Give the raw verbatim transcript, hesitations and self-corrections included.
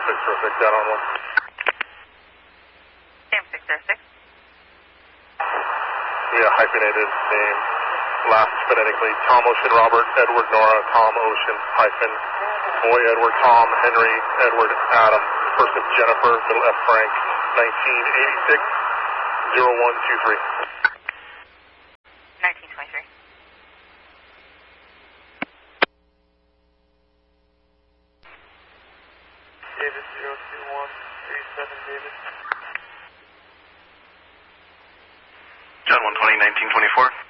six zero six, down on one. Sam six zero six. Yeah, hyphenated name. Last phonetically, Tom Ocean, Robert, Edward, Nora, Tom Ocean, hyphen, Boy, Edward, Tom, Henry, Edward, Adam, first name Jennifer, middle F, Frank, nineteen eighty-six, zero one two three. nineteen twenty-three. David, zero two one three seven, David. John one twenty, nineteen twenty-four.